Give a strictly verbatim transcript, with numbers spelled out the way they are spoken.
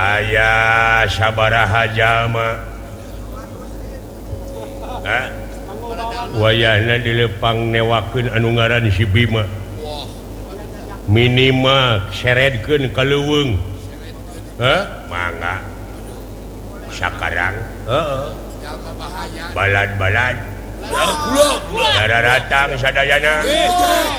Ayah sabaraha jalma wayahna dilepang newakeun anu ngaran si Bima minimal seredkeun ka leuweung heh mangga sakarang heeh balad-balad daratang sadayana